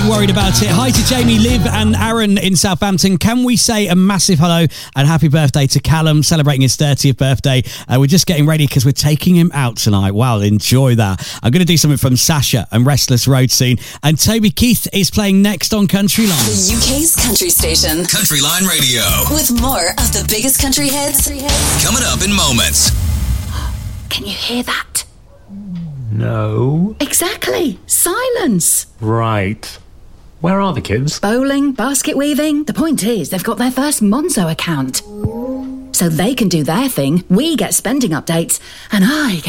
Worried about it. Hi to Jamie, Liv and Aaron in Southampton. Can we say a massive hello and happy birthday to Callum, celebrating his 30th birthday. We're just getting ready because we're taking him out tonight. Wow, enjoy that. I'm going to do something from Sasha and Restless Road Scene. And Toby Keith is playing next on Country Line. The UK's country station. Country Line Radio. With more of the biggest country hits. Coming up in moments. Can you hear that? No. Exactly. Silence. Right. Where are the kids? Bowling, basket weaving. The point is, they've got their first Monzo account. So they can do their thing, we get spending updates, and I get